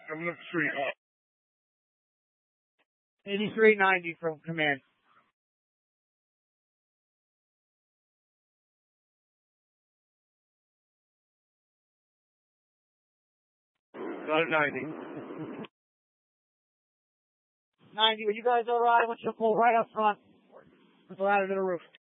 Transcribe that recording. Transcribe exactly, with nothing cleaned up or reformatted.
I'm looking straight up. eighty-three ninety from command. Got it, ninety. ninety, are you guys alright? I want you to pull right up front with the ladder to the roof.